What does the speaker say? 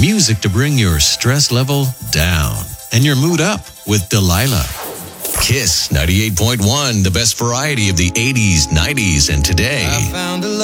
Music to bring your stress level down and your mood up with Delilah. Kiss 98.1, the best variety of the 80s, 90s, and today. I found a